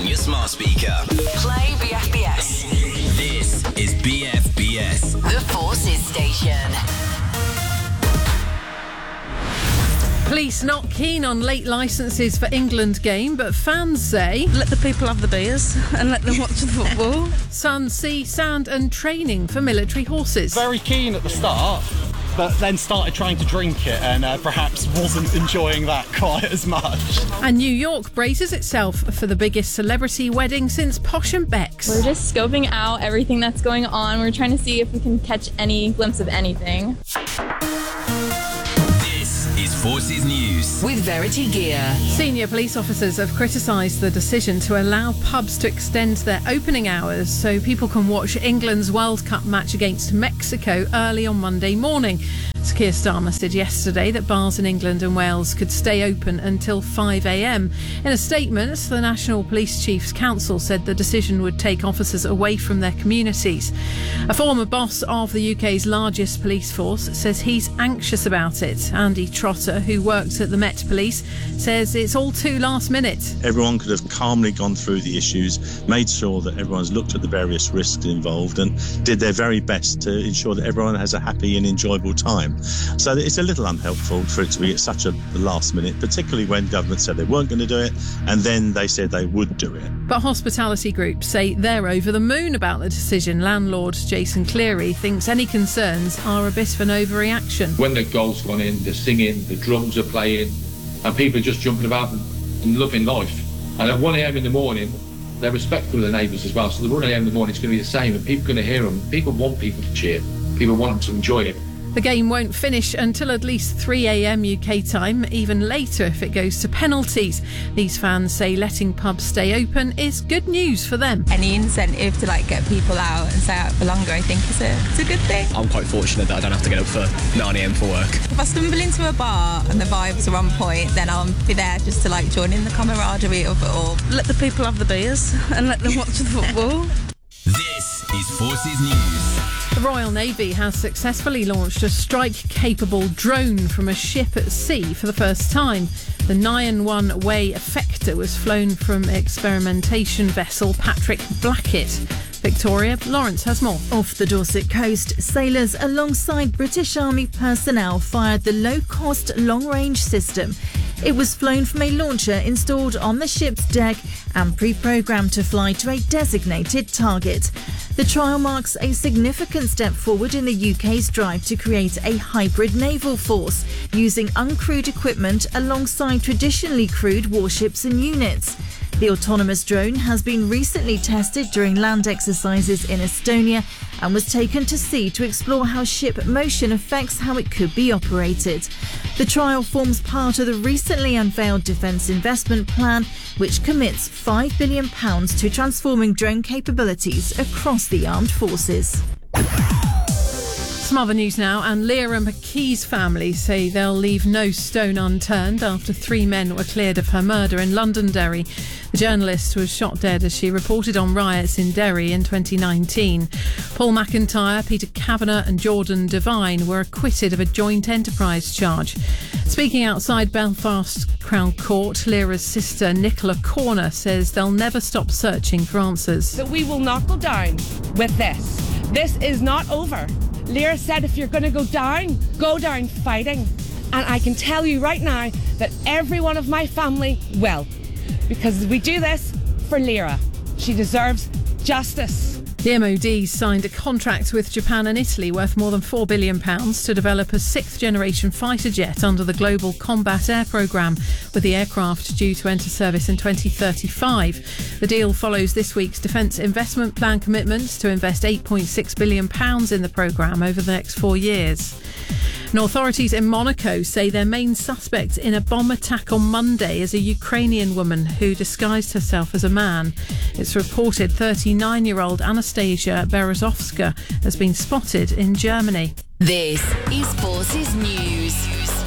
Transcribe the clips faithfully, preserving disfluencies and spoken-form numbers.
on your smart speaker. Play B F B S. This is B F B S. The Forces Station. Police not keen on late licences for England game, but fans say... Let the people have the beers and let them watch the football. Sun, sea, sand and training for military horses. Very keen at the start, but then started trying to drink it and uh, perhaps wasn't enjoying that quite as much. And New York braces itself for the biggest celebrity wedding since Posh and Becks. We're just scoping out everything that's going on. We're trying to see if we can catch any glimpse of anything. Forces News with Verity Gear. Senior police officers have criticised the decision to allow pubs to extend their opening hours so people can watch England's World Cup match against Mexico early on Monday morning. Sir Keir Starmer said yesterday that bars in England and Wales could stay open until five a.m. In a statement, the National Police Chiefs Council said the decision would take officers away from their communities. A former boss of the U K's largest police force says he's anxious about it. Andy Trotter, who worked at the Met Police, says it's all too last minute. Everyone could have calmly gone through the issues, made sure that everyone's looked at the various risks involved and did their very best to ensure that everyone has a happy and enjoyable time. So it's a little unhelpful for it to be at such a last minute, particularly when government said they weren't going to do it and then they said they would do it. But hospitality groups say they're over the moon about the decision. Landlord Jason Cleary thinks any concerns are a bit of an overreaction. When the goal's gone in, they're singing, the drums are playing and people are just jumping about and loving life. And at one a.m. in the morning, they're respectful of the neighbours as well. So the one a.m. in the morning is going to be the same and people are going to hear them. People want people to cheer. People want them to enjoy it. The game won't finish until at least three a.m. U K time, even later if it goes to penalties. These fans say letting pubs stay open is good news for them. Any incentive to like get people out and stay out for longer, I think is a, it's a good thing. I'm quite fortunate that I don't have to get up for nine a.m. for work. If I stumble into a bar and the vibes are on point, then I'll be there just to like join in the camaraderie of it all. Let the people have the beers and let them watch the football. This is Forces News. The Royal Navy has successfully launched a strike-capable drone from a ship at sea for the first time. The Nyan one-way effector was flown from experimentation vessel Patrick Blackett. Victoria, Lawrence has more. Off the Dorset coast, sailors alongside British Army personnel fired the low-cost long-range system. It was flown from a launcher installed on the ship's deck and pre-programmed to fly to a designated target. The trial marks a significant step forward in the U K's drive to create a hybrid naval force, using uncrewed equipment alongside traditionally crewed warships and units. The autonomous drone has been recently tested during land exercises in Estonia and was taken to sea to explore how ship motion affects how it could be operated. The trial forms part of the recently unveiled Defence Investment Plan, which commits five billion pounds to transforming drone capabilities across the armed forces. Some other news now, and Leah McKee's family say they'll leave no stone unturned after three men were cleared of her murder in Londonderry. The journalist was shot dead as she reported on riots in Derry in twenty nineteen. Paul McIntyre, Peter Kavanagh and Jordan Devine were acquitted of a joint enterprise charge. Speaking outside Belfast Crown Court, Leah's sister Nicola Corner says they'll never stop searching for answers. That we will not go down with this. This is not over. Leah said if you're going to go down, go down fighting. And I can tell you right now that every one of my family will. Because we do this for Leah. She deserves justice. The M O D signed a contract with Japan and Italy worth more than four billion pounds to develop a sixth-generation fighter jet under the Global Combat Air Programme, with the aircraft due to enter service in twenty thirty-five. The deal follows this week's Defence Investment Plan commitments to invest eight point six billion pounds in the programme over the next four years. And authorities in Monaco say their main suspect in a bomb attack on Monday is a Ukrainian woman who disguised herself as a man. It's reported thirty-nine-year-old Anastasia Berezovska has been spotted in Germany. This is Forces News. From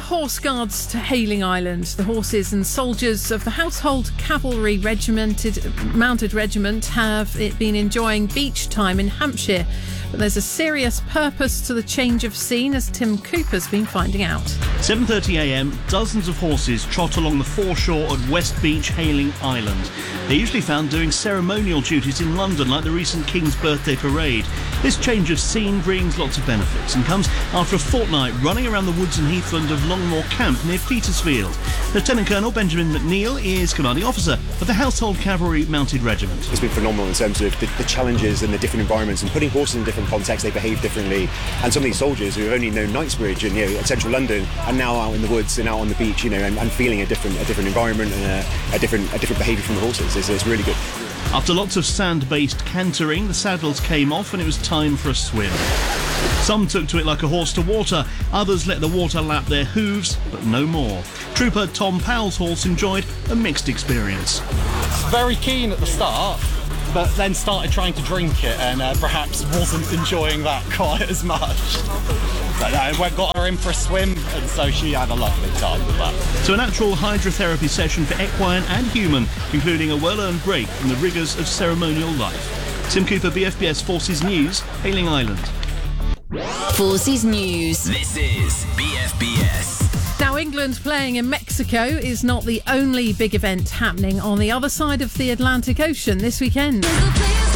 Horse Guards to Hayling Island. The horses and soldiers of the Household Cavalry Regimented Mounted Regiment have it been enjoying beach time in Hampshire. But there's a serious purpose to the change of scene, as Tim Cooper's been finding out. seven thirty a m, dozens of horses trot along the foreshore at West Beach, Hayling Island. They're usually found doing ceremonial duties in London, like the recent King's Birthday Parade. This change of scene brings lots of benefits and comes after a fortnight running around the woods and heathland of Longmoor Camp near Petersfield. Lieutenant Colonel Benjamin McNeil is commanding officer of the Household Cavalry Mounted Regiment. It's been phenomenal in terms of the, the challenges and the different environments and putting horses in different contexts. They behave differently, and some of these soldiers who have only known Knightsbridge and, you know, central London are now out in the woods and out on the beach, you know, and, and feeling a different a different environment and a, a different a different behaviour from the horses. It's, it's really good. After lots of sand-based cantering, the saddles came off and it was time for a swim. Some took to it like a horse to water, others let the water lap their hooves, but no more. Trooper Tom Powell's horse enjoyed a mixed experience. Very keen at the start, but then started trying to drink it and uh, perhaps wasn't enjoying that quite as much. But I uh, got her in for a swim, and so she had a lovely time with that. So a natural hydrotherapy session for equine and human, including a well-earned break from the rigours of ceremonial life. Tim Cooper, B F B S Forces News, Hayling Island. Forces News. This is B F B S. Now, England playing in Mexico is not the only big event happening on the other side of the Atlantic Ocean this weekend.